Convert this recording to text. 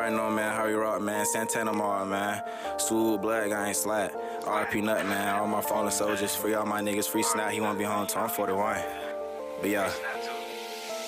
already know, man. How you rock, man. Santana Mall, man. Swoop, Blood, I ain't slack. RP Nut, man. All my fallen soldiers. Free all my niggas. Free Snap. He won't be home till I'm 41. But yeah.